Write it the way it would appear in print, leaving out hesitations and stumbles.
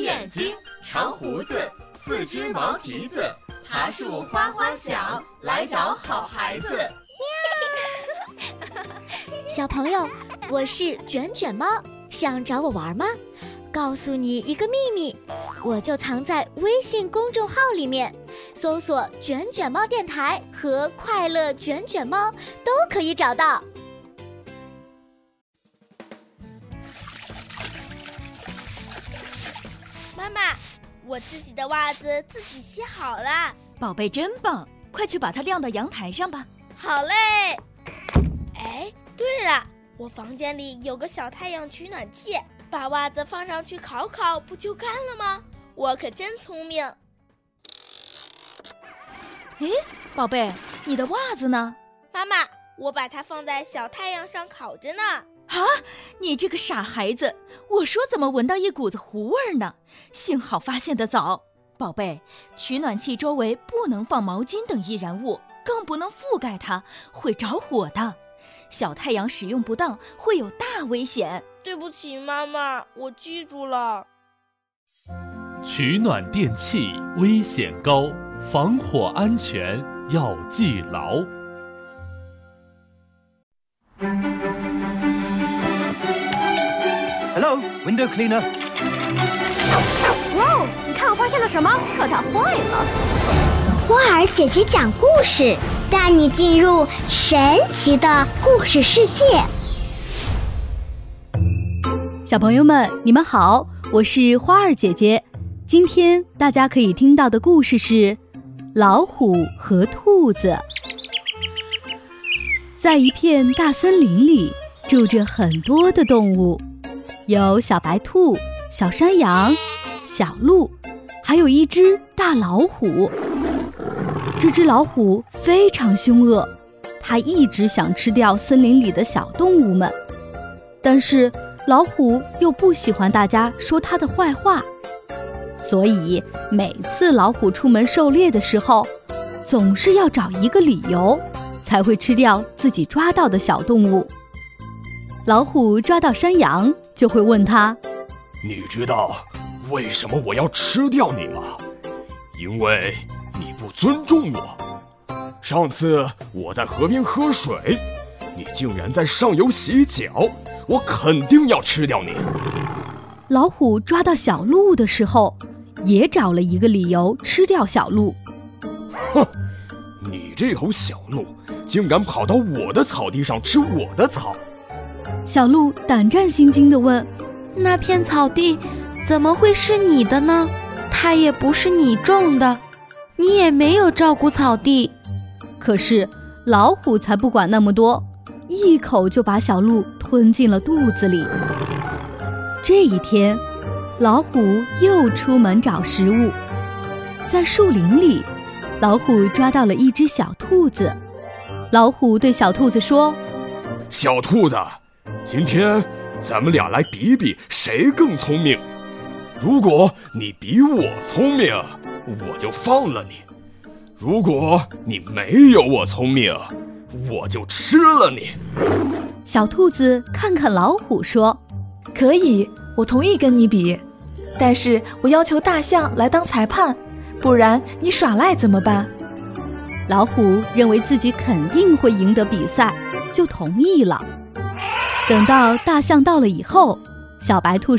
眼睛，长胡子，四只毛蹄子，爬树哗哗响，来找好孩子。 小朋友，我是卷卷猫，想找我玩吗？告诉你一个秘密，我就藏在微信公众号里面，搜索卷卷猫电台和快乐卷卷猫都可以找到。 妈妈，我自己的袜子自己洗好了。 宝贝真棒，快去把它晾到阳台上吧。 好嘞。哎，对了，我房间里有个小太阳取暖器，把袜子放上去烤烤，不就干了吗？我可真聪明。 诶，宝贝，你的袜子呢？ 妈妈，我把它放在小太阳上烤着呢。 啊，你这个傻孩子，我说怎么闻到一股子糊味呢？幸好发现得早。宝贝，取暖器周围不能放毛巾等易燃物，更不能覆盖它，会着火的。小太阳使用不当会有大危险。 对不起妈妈，我记住了。 取暖电器危险高，防火安全要记牢。 Hello, window cleaner. 哇哦，你看我发现了什么？可它坏了。 花儿姐姐讲故事，带你进入神奇的故事世界。 小朋友们，你们好，我是花儿姐姐。今天大家可以听到的故事是老虎和兔子。在一片大森林里，住着很多的动物，有小白兔、小山羊、小鹿，还有一只大老虎。这只老虎非常凶恶，它一直想吃掉森林里的小动物们，但是老虎又不喜欢大家说它的坏话，所以每次老虎出门狩猎的时候，总是要找一个理由，才会吃掉自己抓到的小动物。老虎抓到山羊，就会问他： 你知道为什么我要吃掉你吗？因为你不尊重我。上次我在河边喝水，你竟然在上游洗脚，我肯定要吃掉你。 老虎抓到小鹿的时候，也找了一个理由吃掉小鹿。 哼，你这头小鹿竟敢跑到我的草地上吃我的草。 小鹿胆战心惊地问： 那片草地怎么会是你的呢？它也不是你种的，你也没有照顾草地。 可是老虎才不管那么多，一口就把小鹿吞进了肚子里。这一天，老虎又出门找食物。在树林里，老虎抓到了一只小兔子。老虎对小兔子说： 小兔子，今天咱们俩来比比谁更聪明。如果你比我聪明，我就放了你；如果你没有我聪明，我就吃了你。 小兔子看看老虎说： 可以，我同意跟你比，但是我要求大象来当裁判，不然你耍赖怎么办？ 老虎认为自己肯定会赢得比赛，就同意了。等到大象到了以后，小白兔